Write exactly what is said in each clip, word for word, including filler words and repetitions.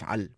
أفعل؟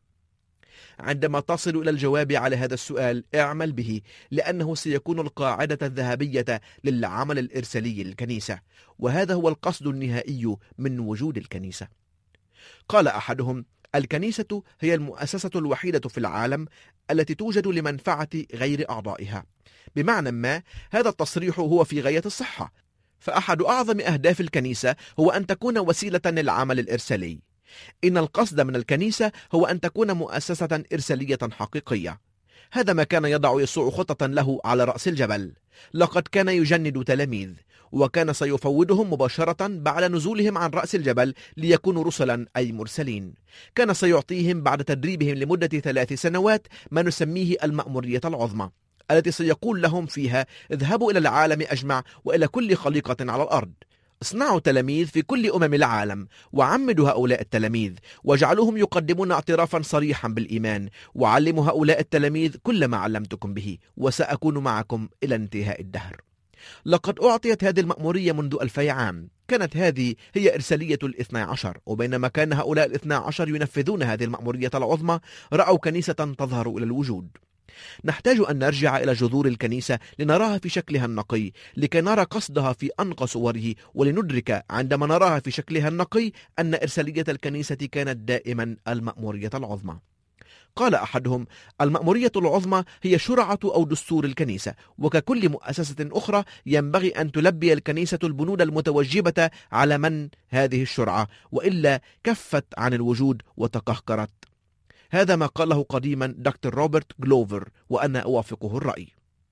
عندما تصل إلى الجواب على هذا السؤال اعمل به، لأنه سيكون القاعدة الذهبية للعمل الإرسالي للكنيسة، وهذا هو القصد النهائي من وجود الكنيسة. قال أحدهم: الكنيسة هي المؤسسة الوحيدة في العالم التي توجد لمنفعة غير أعضائها. بمعنى ما هذا التصريح هو في غاية الصحة، فأحد أعظم أهداف الكنيسة هو أن تكون وسيلة للعمل الإرسالي. إن القصد من الكنيسة هو أن تكون مؤسسة إرسالية حقيقية. هذا ما كان يضع يسوع خطة له على رأس الجبل. لقد كان يجند تلاميذ، وكان سيفوضهم مباشرة بعد نزولهم عن رأس الجبل ليكونوا رسلا أي مرسلين. كان سيعطيهم بعد تدريبهم لمدة ثلاث سنوات ما نسميه المأمورية العظمى، التي سيقول لهم فيها: اذهبوا إلى العالم أجمع وإلى كل خليقة على الأرض، اصنعوا تلاميذ في كل أمم العالم، وعمدوا هؤلاء التلاميذ، واجعلوهم يقدمون اعترافا صريحا بالإيمان، وعلموا هؤلاء التلاميذ كل ما علمتكم به، وسأكون معكم إلى انتهاء الدهر. لقد أعطيت هذه المأمورية منذ ألفي عام. كانت هذه هي إرسالية الاثنى عشر، وبينما كان هؤلاء الاثنى عشر ينفذون هذه المأمورية العظمى رأوا كنيسة تظهر إلى الوجود. نحتاج أن نرجع إلى جذور الكنيسة لنراها في شكلها النقي، لكي نرى قصدها في أنقى صوره، ولندرك عندما نراها في شكلها النقي أن إرسالية الكنيسة كانت دائما المأمورية العظمى. قال أحدهم: المأمورية العظمى هي شرعة أو دستور الكنيسة، وككل مؤسسة أخرى ينبغي أن تلبي الكنيسة البنود المتوجبة على من هذه الشرعة، وإلا كفت عن الوجود وتقهقرت. هذا ما قاله قديما دكتور روبرت جلوفر، وأنا أوافقه الرأي.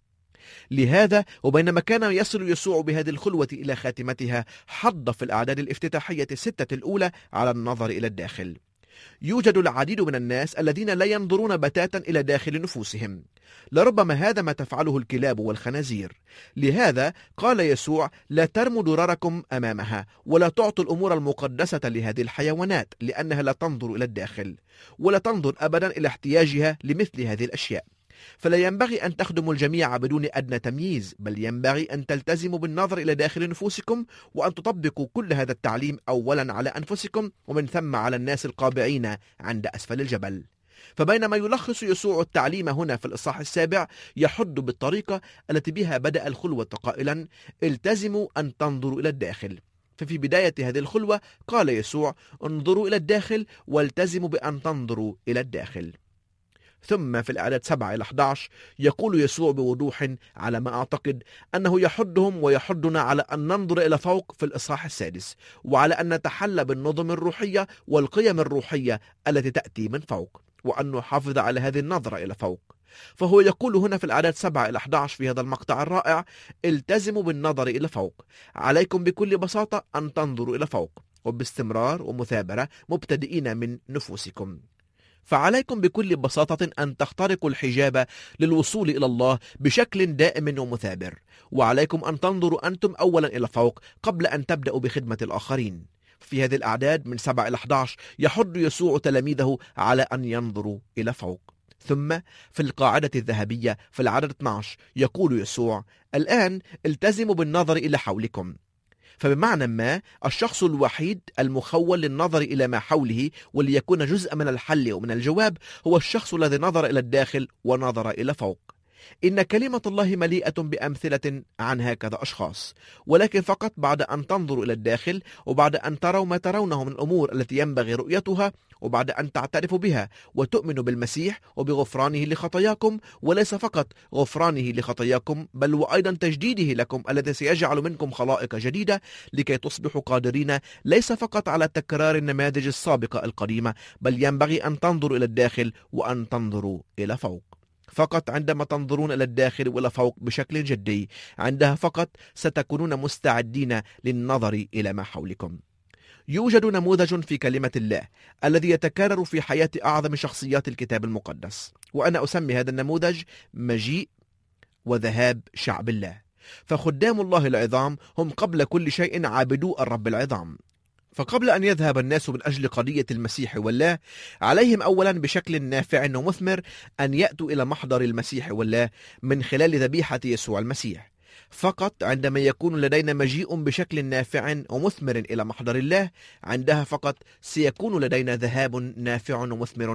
لهذا وبينما كان يصل يسوع بهذه الخلوة إلى خاتمتها، حض في الأعداد الافتتاحية الستة الأولى على النظر إلى الداخل. يوجد العديد من الناس الذين لا ينظرون بتاتا إلى داخل نفوسهم، لربما هذا ما تفعله الكلاب والخنازير. لهذا قال يسوع: لا ترموا درركم أمامها، ولا تعطوا الأمور المقدسة لهذه الحيوانات، لأنها لا تنظر إلى الداخل، ولا تنظر أبدا إلى احتياجها لمثل هذه الأشياء. فلا ينبغي أن تخدموا الجميع بدون أدنى تمييز، بل ينبغي أن تلتزموا بالنظر إلى داخل نفوسكم، وأن تطبقوا كل هذا التعليم أولا على أنفسكم، ومن ثم على الناس القابعين عند أسفل الجبل. فبينما يلخص يسوع التعليم هنا في الإصحاح السابع، يحض بالطريقة التي بها بدأ الخلوة قائلا: التزموا أن تنظروا إلى الداخل. ففي بداية هذه الخلوة قال يسوع: انظروا إلى الداخل والتزموا بأن تنظروا إلى الداخل. ثم في الأعداد سبعة إلى أحد عشر يقول يسوع بوضوح، على ما أعتقد، أنه يحضهم ويحضنا على أن ننظر إلى فوق في الإصحاح السادس، وعلى أن نتحلى بالنظم الروحية والقيم الروحية التي تأتي من فوق، وأن نحافظ على هذه النظرة إلى فوق. فهو يقول هنا في الأعداد سبعة إلى أحد عشر في هذا المقطع الرائع: التزموا بالنظر إلى فوق. عليكم بكل بساطة أن تنظروا إلى فوق، وباستمرار ومثابرة، مبتدئين من نفوسكم. فعليكم بكل بساطة أن تخترقوا الحجاب للوصول إلى الله بشكل دائم ومثابر، وعليكم أن تنظروا أنتم أولا إلى فوق قبل أن تبدأوا بخدمة الآخرين. في هذه الأعداد من سبعة إلى أحد عشر يحض يسوع تلاميذه على أن ينظروا إلى فوق. ثم في القاعدة الذهبية في العدد اثني عشر يقول يسوع: الآن التزموا بالنظر إلى حولكم. فبمعنى ما الشخص الوحيد المخول للنظر إلى ما حوله وليكون جزء من الحل ومن الجواب هو الشخص الذي نظر إلى الداخل ونظر إلى فوق. إن كلمة الله مليئة بأمثلة عن هكذا أشخاص، ولكن فقط بعد أن تنظروا إلى الداخل، وبعد أن تروا ما ترونه من الأمور التي ينبغي رؤيتها، وبعد أن تعترفوا بها وتؤمنوا بالمسيح وبغفرانه لخطاياكم، وليس فقط غفرانه لخطاياكم بل وأيضا تجديده لكم الذي سيجعل منكم خلائق جديدة، لكي تصبحوا قادرين ليس فقط على تكرار النماذج السابقة القديمة، بل ينبغي أن تنظروا إلى الداخل وأن تنظروا إلى فوق. فقط عندما تنظرون إلى الداخل وإلى فوق بشكل جدي، عندها فقط ستكونون مستعدين للنظر إلى ما حولكم. يوجد نموذج في كلمة الله الذي يتكرر في حياة أعظم شخصيات الكتاب المقدس، وأنا أسمي هذا النموذج مجيء وذهاب شعب الله. فخدام الله العظام هم قبل كل شيء عابدو الرب العظام. فقبل أن يذهب الناس من أجل قضية المسيح والله، عليهم أولا بشكل نافع ومثمر أن يأتوا إلى محضر المسيح والله من خلال ذبيحة يسوع المسيح. فقط عندما يكون لدينا مجيء بشكل نافع ومثمر إلى محضر الله، عندها فقط سيكون لدينا ذهاب نافع ومثمر